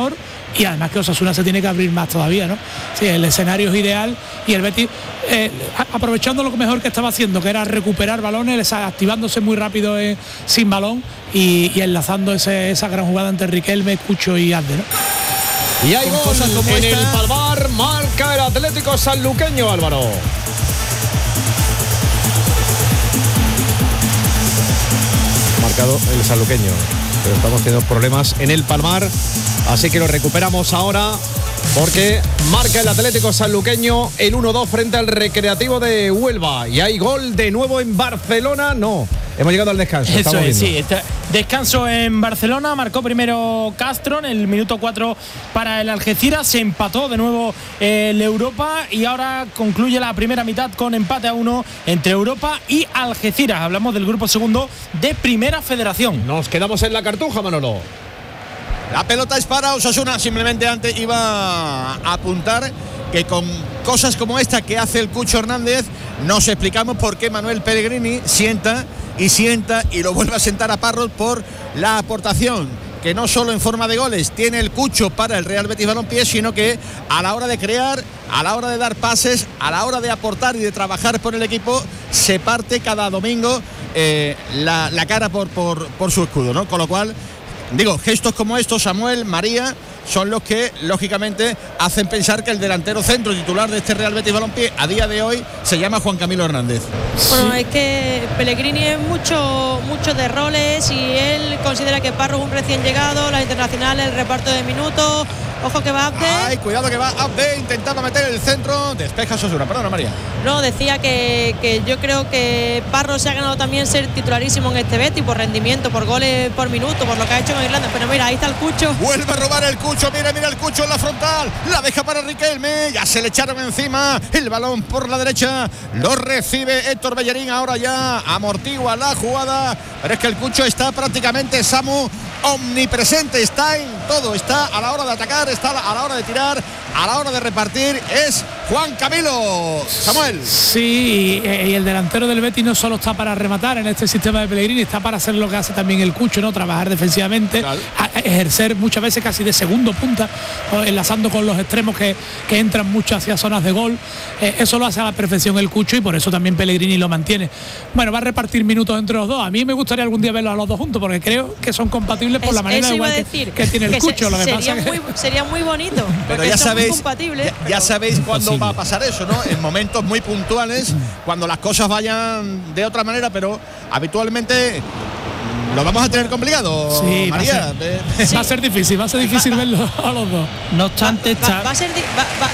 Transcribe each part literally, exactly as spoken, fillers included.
mejor, y además que Osasuna se tiene que abrir más todavía, ¿no? Sí, el escenario es ideal y el Betis eh, aprovechando lo mejor que estaba haciendo, que era recuperar balones, activándose muy rápido eh, sin balón y, y enlazando ese, esa gran jugada entre Riquelme, Cucho y Alde, ¿no? Y hay gol en el Palmar, marca el Atlético Sanluqueño, Álvaro. Marcado el sanluqueño, pero estamos teniendo problemas en el Palmar, así que lo recuperamos ahora porque marca el Atlético Sanluqueño el uno dos frente al Recreativo de Huelva. Y hay gol de nuevo en Barcelona. No, hemos llegado al descanso. Eso es, sí, está, descanso en Barcelona. Marcó primero Castro en el minuto cuatro para el Algeciras. Se empató de nuevo el Europa y ahora concluye la primera mitad con empate a uno entre Europa y Algeciras. Hablamos del grupo segundo de Primera Federación. Nos quedamos en la Cartuja, Manolo. La pelota es para Osasuna. Simplemente antes iba a apuntar que con cosas como esta que hace el Cucho Hernández nos explicamos por qué Manuel Pellegrini sienta y sienta y lo vuelve a sentar a Parrot por la aportación que no solo en forma de goles tiene el Cucho para el Real Betis Balompié, sino que a la hora de crear, a la hora de dar pases, a la hora de aportar y de trabajar por el equipo, se parte cada domingo eh, la, la cara por, por, por su escudo, ¿no? Con lo cual, digo, gestos como estos, Samuel, María, son los que lógicamente hacen pensar que el delantero centro titular de este Real Betis Balompié a día de hoy se llama Juan Camilo Hernández. Bueno, es que Pellegrini es mucho, mucho de roles y él considera que Parro es un recién llegado, la internacional, el reparto de minutos. Ojo que va Abde. Ay, cuidado que va Abde, intentaba meter el centro, despeja Osasuna. Perdona, María. No, decía que, que yo creo que Parro se ha ganado también ser titularísimo en este Betis por rendimiento, por goles por minuto, por lo que ha hecho en Irlanda. Pero mira, ahí está el Cucho. Vuelve a robar el Cucho, mira, mira el Cucho en la frontal, la deja para Riquelme, ya se le echaron encima, el balón por la derecha, lo recibe Héctor Bellerín, ahora ya amortigua la jugada, pero es que el Cucho está prácticamente, Samu, omnipresente, está en todo, está a la hora de atacar, está a la hora de tirar, a la hora de repartir, es Juan Camilo. Samuel. Sí, y el delantero del Betis no solo está para rematar en este sistema de Pellegrini, está para hacer lo que hace también el Cucho, ¿no? Trabajar defensivamente, claro, ejercer muchas veces casi de segundo punta, enlazando con los extremos que, que entran mucho hacia zonas de gol. Eh, eso lo hace a la perfección el Cucho y por eso también Pellegrini lo mantiene. Bueno, va a repartir minutos entre los dos. A mí me gustaría algún día verlos a los dos juntos porque creo que son compatibles por es, la manera igual que, que tiene el que Cucho. Se, lo que sería, pasa muy, que... sería muy bonito. Pero ya sabéis, compatibles, ya, pero... ya sabéis cuándo va a pasar eso, ¿no? En momentos muy puntuales, cuando las cosas vayan de otra manera, pero habitualmente lo vamos a tener complicado, sí, María. Va a, ser, sí. va a ser difícil, va a ser difícil verlo a los dos. No obstante, va, va, va a ser di- va, va.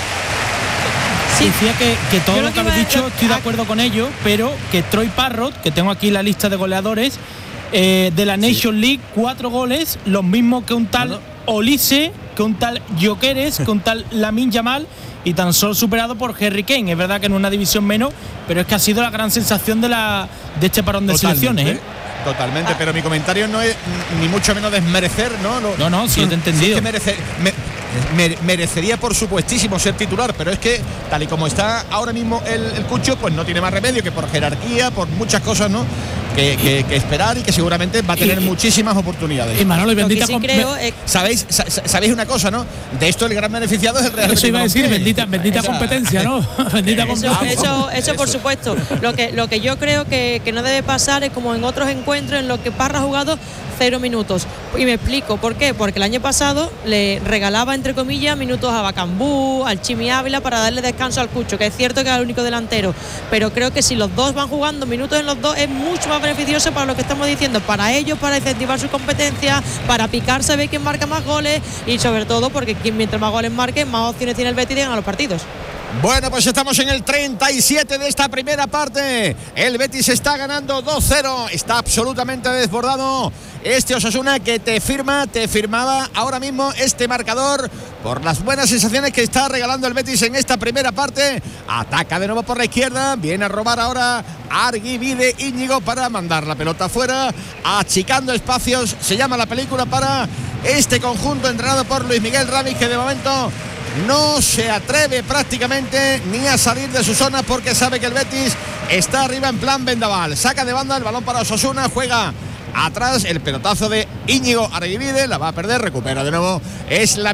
Sí. Decía que, que todo lo que habéis dicho a... estoy de acuerdo con ello, pero que Troy Parrott, que tengo aquí la lista de goleadores eh, de la Nation sí. League, cuatro goles, los mismos que un tal no, no. Olise, que un tal Gyökeres, que un tal Lamine Yamal, y tan solo superado por Harry Kane. Es verdad que en una división menos, pero es que ha sido la gran sensación de la de este parón de Totalmente. selecciones, ¿eh? Totalmente, ah. pero mi comentario no es ni mucho menos desmerecer, ¿no? No, no, no sí, te he entendido. Sí, es que merece, me, me, merecería por supuestísimo ser titular, pero es que tal y como está ahora mismo el, el Cucho, pues no tiene más remedio que por jerarquía, por muchas cosas, ¿no? Que, que, que esperar y que seguramente va a tener y, muchísimas oportunidades. Y Manolo, y bendita sí creo, me, ¿sabéis, sa, sabéis una cosa, ¿no? De esto el gran beneficiado es el Real Betis. Eso iba a decir, bendita, bendita Esa, competencia, ¿no? bendita eso, competencia. Eso, eso, eso por supuesto. Lo que, lo que yo creo que, que no debe pasar es como en otros encuentros en los que Parra ha jugado cero minutos. Y me explico por qué. Porque el año pasado le regalaba, entre comillas, minutos a Bacambú, al Chimi Ávila para darle descanso al Cucho, que es cierto que era el único delantero. Pero creo que si los dos van jugando minutos en los dos es mucho más beneficioso para lo que estamos diciendo, para ellos, para incentivar su competencia, para picar, saber quién marca más goles y sobre todo porque quien mientras más goles marque, más opciones tiene el Betis de ganar los partidos. Bueno, pues estamos en el treinta y siete de esta primera parte. El Betis está ganando dos cero. Está absolutamente desbordado este Osasuna que te firma, te firmaba ahora mismo este marcador por las buenas sensaciones que está regalando el Betis en esta primera parte. Ataca de nuevo por la izquierda. Viene a robar ahora Arguibide Íñigo para mandar la pelota afuera. Achicando espacios. Se llama la película para este conjunto entrenado por Luis Miguel Ramis, que de momento no se atreve prácticamente ni a salir de su zona porque sabe que el Betis está arriba en plan vendaval. Saca de banda el balón para Osasuna, juega atrás el pelotazo de Íñigo Arguibide, la va a perder, recupera de nuevo. Es la